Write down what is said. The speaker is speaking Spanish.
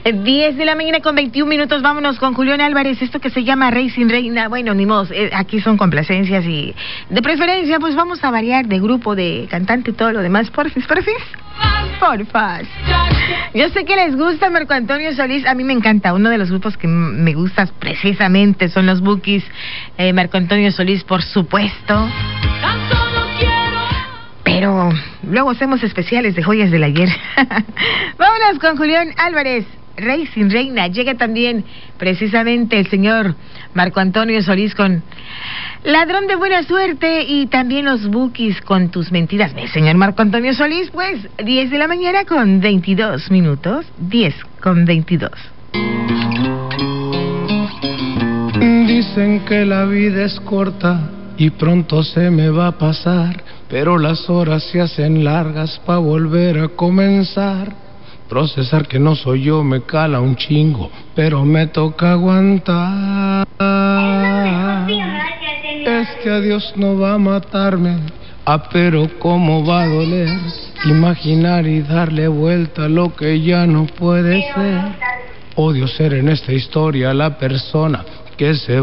10 de la mañana con 21 minutos, vámonos con Julián Álvarez, esto que se llama Rey sin Reina. Bueno, ni modo, aquí son complacencias y de preferencia pues vamos a variar de grupo, de cantante y todo lo demás, porfis. Yo sé que les gusta Marco Antonio Solís, a mí me encanta, uno de los grupos que me gusta precisamente son los Bukis, Marco Antonio Solís por supuesto. Pero luego hacemos especiales de joyas del ayer. Vámonos con Julián Álvarez, Rey sin Reina. Llega también precisamente el señor Marco Antonio Solís con Ladrón de Buena Suerte y también los Bukis con Tus Mentiras. ¿Ves, señor Marco Antonio Solís? Pues 10 de la mañana con 22 minutos, 10 con 22. Dicen que la vida es corta y pronto se me va a pasar, pero las horas se hacen largas pa' volver a comenzar. Procesar que no soy yo me cala un chingo, pero me toca aguantar. Este adiós no va a matarme, pero cómo va a doler imaginar y darle vuelta a lo que ya no puede ser. Odio ser en esta historia la persona que se